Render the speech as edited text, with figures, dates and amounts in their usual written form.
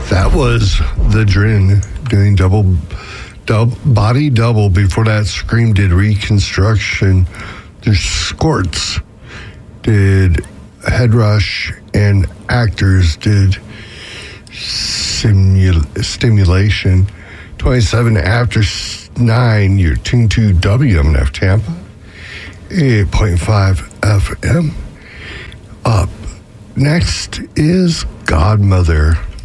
That was the Drin doing body double. Before that, Scream did Reconstruction. The Squirts did Head Rush, and Actors did Stimulation. 27 after 9, you're tuned to WMNF Tampa, 88.5 FM. Up next is Godmother